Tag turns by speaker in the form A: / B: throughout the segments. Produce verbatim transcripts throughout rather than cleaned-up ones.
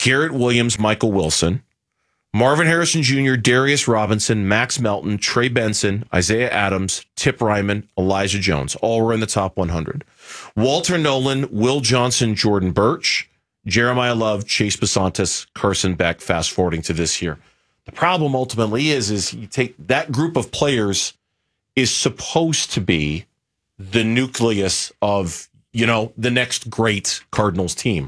A: Garrett Williams, Michael Wilson, Marvin Harrison Junior, Darius Robinson, Max Melton, Trey Benson, Isaiah Adams, Tip Ryman, Elijah Jones. All were in the top one hundred. Walter Nolan, Will Johnson, Jordan Birch, Jeremiah Love, Chase Besantis, Carson Beck, fast forwarding to this year. The problem ultimately is, is you take that group of players is supposed to be the nucleus of, you know, the next great Cardinals team.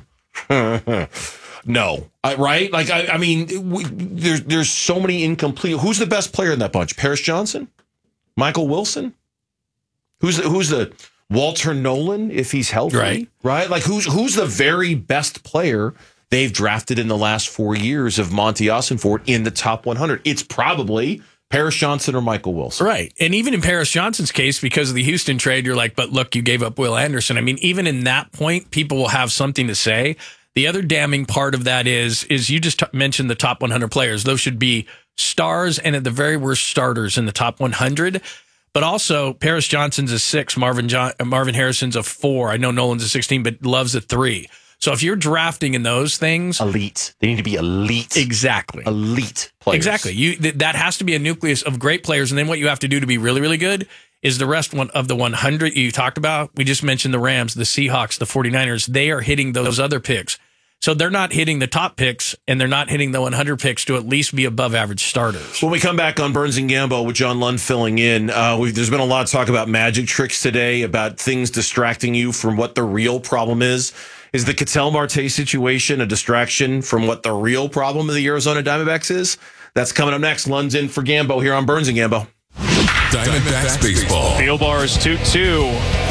A: No, I, right? Like, I, I mean, we, there's there's so many incomplete. Who's the best player in that bunch? Paris Johnson, Michael Wilson. Who's the, who's the Walter Nolan if he's healthy?
B: Right,
A: right. Like, who's who's the very best player they've drafted in the last four years of Monty Ossenfort in the top one hundred? It's probably Paris Johnson or Michael Wilson.
B: Right. And even in Paris Johnson's case, because of the Houston trade, you're like, but look, you gave up Will Anderson. I mean, even in that point, people will have something to say. The other damning part of that is, is you just t- mentioned the top one hundred players. Those should be stars and at the very worst starters in the top one hundred. But also, Paris Johnson's a six, Marvin John, Marvin Harrison's a four. I know Nolan's a sixteen, but Love's a three. So if you're drafting in those things,
A: elite, they need to be elite.
B: Exactly,
A: elite players.
B: Exactly. You th- that has to be a nucleus of great players, and then what you have to do to be really, really good is the rest one of the one hundred you talked about. We just mentioned the Rams, the Seahawks, the forty-niners. They are hitting those other picks. So they're not hitting the top picks, and they're not hitting the one hundred picks to at least be above average starters.
A: When we come back on Burns and Gambo with John Lund filling in, uh, we've, there's been a lot of talk about magic tricks today, about things distracting you from what the real problem is. Is the Ketel Marte situation a distraction from what the real problem of the Arizona Diamondbacks is? That's coming up next. Lund's in for Gambo here on Burns and Gambo.
C: Diamondbacks baseball.
D: Field bars two two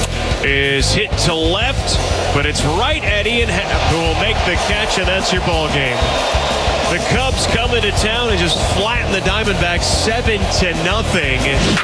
D: is hit to left, but it's right at Ian Happ, who will make the catch, and that's your ball game. The Cubs come into town and just flatten the Diamondbacks seven to nothing.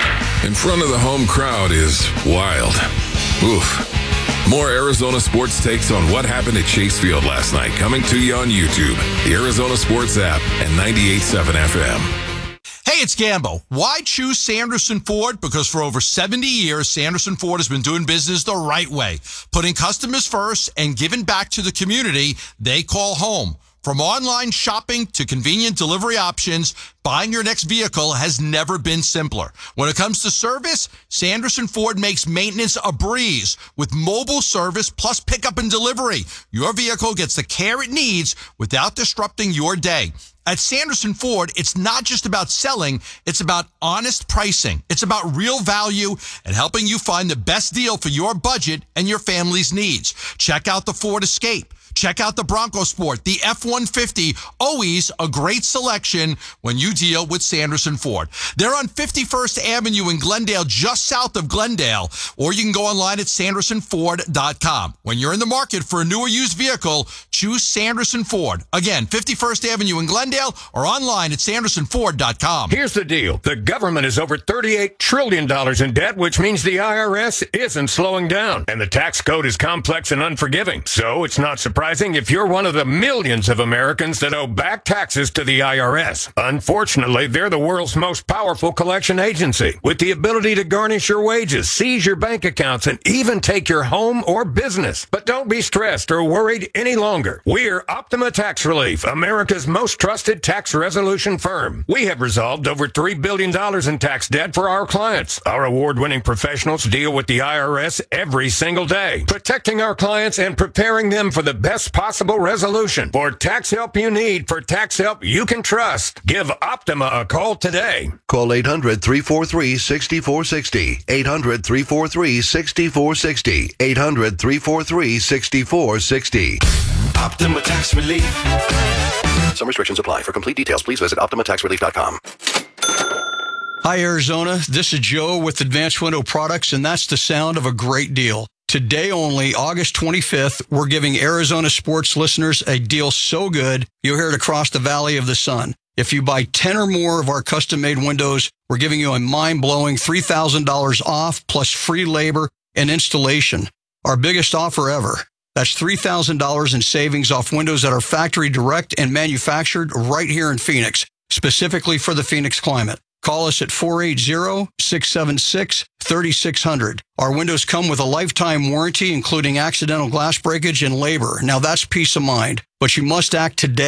C: In front of the home crowd is wild. Oof. More Arizona sports takes on what happened at Chase Field last night coming to you on YouTube, the Arizona Sports app, and ninety-eight point seven F M.
E: Hey, it's Gambo. Why choose Sanderson Ford? Because for over seventy years, Sanderson Ford has been doing business the right way, putting customers first and giving back to the community they call home. From online shopping to convenient delivery options, buying your next vehicle has never been simpler. When it comes to service, Sanderson Ford makes maintenance a breeze. With mobile service plus pickup and delivery, your vehicle gets the care it needs without disrupting your day. At Sanderson Ford, it's not just about selling, it's about honest pricing. It's about real value and helping you find the best deal for your budget and your family's needs. Check out the Ford Escape. Check out the Bronco Sport, the F one fifty, always a great selection when you deal with Sanderson Ford. They're on fifty-first Avenue in Glendale, just south of Glendale, or you can go online at sanderson ford dot com. When you're in the market for a new or used vehicle, choose Sanderson Ford. Again, fifty-first Avenue in Glendale or online at sanderson ford dot com.
F: Here's the deal. The government is over thirty-eight trillion dollars in debt, which means the I R S isn't slowing down. And the tax code is complex and unforgiving. So it's not surprising if you're one of the millions of Americans that owe back taxes to the I R S. Unfortunately, they're the world's most powerful collection agency, with the ability to garnish your wages, seize your bank accounts, and even take your home or business. But don't be stressed or worried any longer. We're Optima Tax Relief, America's most trusted tax resolution firm. We have resolved over three billion dollars in tax debt for our clients. Our award-winning professionals deal with the I R S every single day, protecting our clients and preparing them for the best possible resolution. For tax help you need, for tax help you can trust, give Optima a call today.
G: Call eight hundred, three four three, six four six zero. eight hundred, three four three, six four six zero. eight hundred, three four three, six four six zero.
H: Optima Tax Relief.
G: Some restrictions apply. For complete details, please visit optima tax relief dot com.
I: Hi, Arizona. This is Joe with Advanced Window Products, and that's the sound of a great deal. Today only, August twenty-fifth, we're giving Arizona sports listeners a deal so good, you'll hear it across the Valley of the Sun. If you buy ten or more of our custom-made windows, we're giving you a mind-blowing three thousand dollars off plus free labor and installation. Our biggest offer ever. That's three thousand dollars in savings off windows that are factory direct and manufactured right here in Phoenix, specifically for the Phoenix climate. Call us at four eight zero, six seven six, three six zero zero. Our windows come with a lifetime warranty, including accidental glass breakage and labor. Now that's peace of mind, but you must act today.